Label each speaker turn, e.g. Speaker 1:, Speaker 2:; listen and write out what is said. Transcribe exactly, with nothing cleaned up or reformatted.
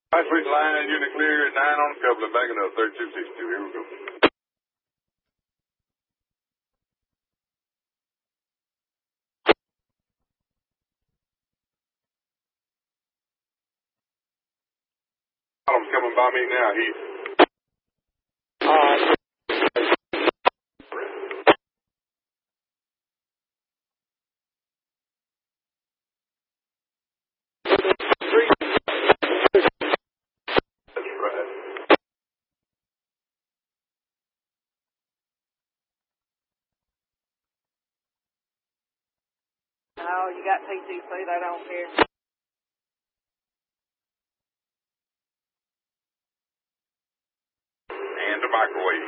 Speaker 1: High Street line, unit clear, nine on the coupling, backing up, thirty-two sixty-two. Here we go. Column's coming by me now, Heath.
Speaker 2: Uh,
Speaker 1: That's right.
Speaker 3: Oh, you got P T C, they don't care.
Speaker 1: And the microwave.